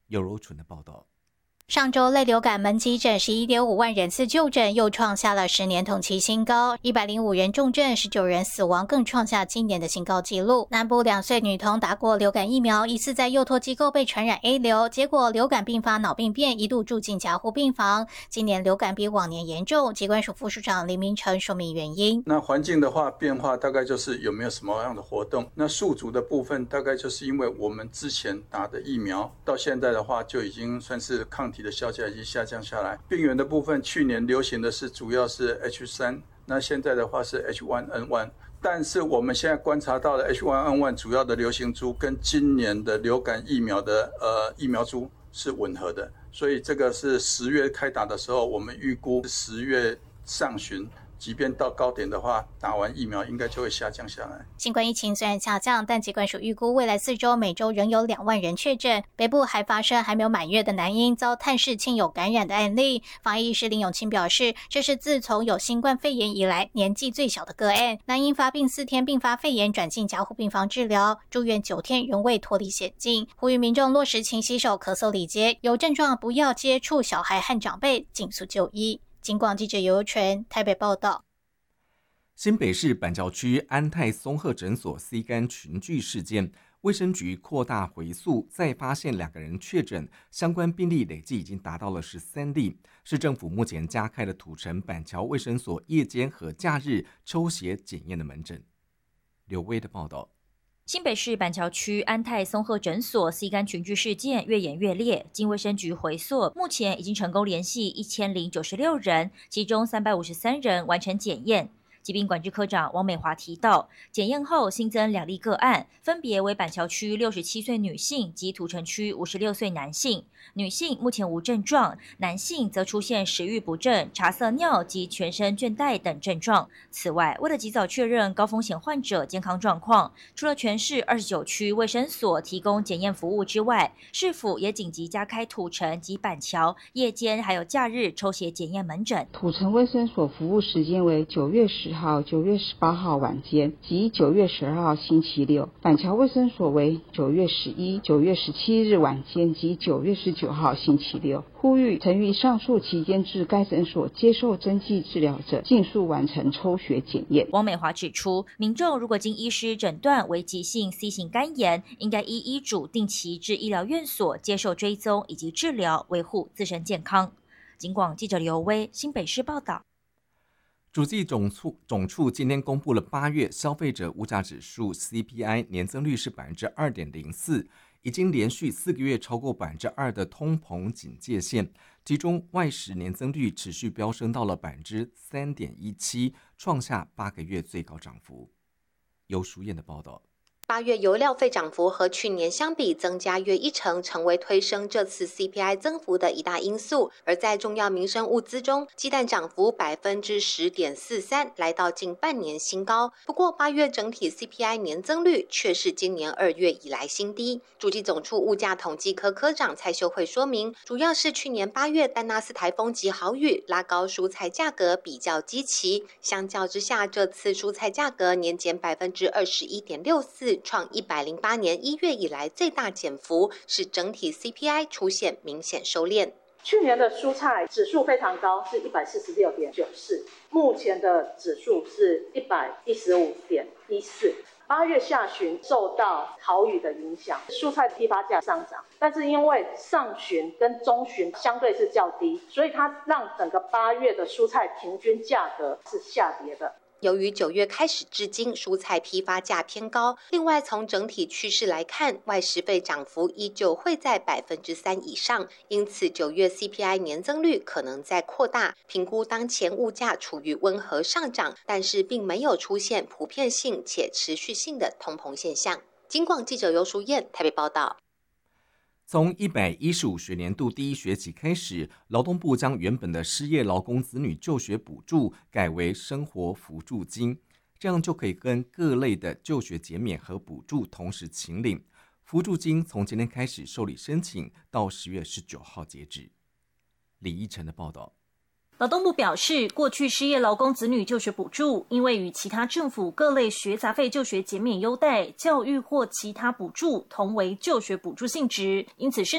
尤柔纯的报道。 上周类流感门急诊 11.5 万人次就诊，又创下了10年同期新高，105人重症，19人死亡，更创下今年的新高纪录。南部2岁女童打过流感疫苗，疑似在幼托机构被传染 A 流，结果流感并发脑病变，一度住进加护病房。今年流感比往年严重，疾管署副署长林明成说明原因。 那环境的话，变化大概就是有没有什么样的活动。那宿主的部分，大概就是因为我们之前打的疫苗，到现在的话就已经算是抗体的效价已经下降下来。病原的部分，去年流行的是主要是 H3， 那现在的话是 H1N1。但是我们现在观察到的 H1N1 主要的流行株跟今年的流感疫苗的疫苗株是吻合的，所以这个是10月开打的时候，我们预估10月上旬。即便到高点的话，打完疫苗应该就会下降下来。 新冠疫情虽然下降，但疾管署预估未来4周每周仍有2万人确诊。北部还发生还没有满月的男婴遭探视亲友感染的案例。防疫医师林永清表示，这是自从有新冠肺炎以来年纪最小的个案。男婴发病4天并发肺炎，转进加护病房治疗，住院9天仍未脱离险境。呼吁民众落实勤洗手、咳嗽礼节，有症状不要接触小孩和长辈，尽速就医。警广记者尤柔纯台北报道。 新北市板桥区安泰松鹤诊所 C 肝群聚事件，卫生局扩大回溯，再发现2个人确诊，相关病例累计已经达到了13例。市政府目前加开了土城板桥卫生所夜间和假日抽血检验的门诊。刘威的报道。 新北市板桥区安泰松鹤诊所 C 肝群聚事件越演越烈，经卫生局回溯，目前已经成功联系1096人，其中353人完成检验。疾病管制科长汪美华提到，检验后新增2例个案，分别为板桥区67岁女性及土城区56岁男性。女性目前无症状，男性则出现食欲不振、茶色尿及全身倦怠等症状。此外，为了及早确认高风险患者健康状况，除了全市29区卫生所提供检验服务之外，市府也紧急加开土城及板桥夜间还有假日抽血检验门诊。 土城卫生所服务时间为9月10号、9月18号晚间及9月12号星期六，板桥卫生所为9月11、9月17日晚间及9月19号星期六。呼吁曾于上述期间至该诊所接受针剂治疗者，尽速完成抽血检验。 汪美华指出，民众如果经医师诊断为急性 C 型肝炎，应该依医嘱定期至医疗院所接受追踪以及治疗，维护自身健康。警广记者刘威新北市报道。 主计总处今天公布了8月消费者物价指数 CPI 年增率是 2.04%， 已经连续4个月超过 2% 的通膨警戒线，其中外食年增率持续飙升到了 3.17%， 创下8个月最高涨幅。由淑燕的报道。 8月油料费涨幅和去年相比增加约1成，成为推升这次 CPI 增幅的一大因素。而在重要民生物资中，鸡蛋涨幅 10.43%， 来到近半年新高。不过8月整体 CPI 年增率却是今年2月以来新低。主计总处物价统计科科长蔡秀慧说明，主要是去年8月丹纳斯台风及豪雨拉高蔬菜价格比较基期，相较之下，这次蔬菜价格年减 21.64%，创108年1月以来最大减幅，使整体 CPI 出现明显收敛。 去年的蔬菜指数非常高，是146.94，目前的指数是115.14。8月下旬受到豪雨的影响，蔬菜批发价上涨，但是因为上旬跟中旬相对是较低，所以它让整个8月的蔬菜平均价格是下跌的。 由于9月开始至今蔬菜批发价偏高，另外从整体趋势来看，外食费涨幅依旧会在 3% 以上，因此9月 CPI 年增率可能在扩大。评估当前物价处于温和上涨，但是并没有出现普遍性且持续性的通膨现象。警广记者尤淑燕台北报道。 从115学年度第1学期开始，劳动部将原本的失业劳工子女就学补助改为生活扶助金，这样就可以跟各类的就学减免和补助同时请领。扶助金从今天开始受理申请，到10月19号截止。李依晨的报道。 劳动部表示，过去失业劳工子女就学补助，因为与其他政府各类学杂费就学减免优待、教育或其他补助同为就学补助性质，因此